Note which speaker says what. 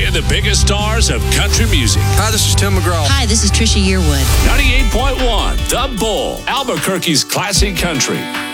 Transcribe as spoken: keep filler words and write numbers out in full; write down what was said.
Speaker 1: Playing the biggest stars of country music.
Speaker 2: Hi, this is Tim McGraw.
Speaker 3: Hi, this is Trisha Yearwood.
Speaker 1: ninety-eight point one, The Bull, Albuquerque's classic country.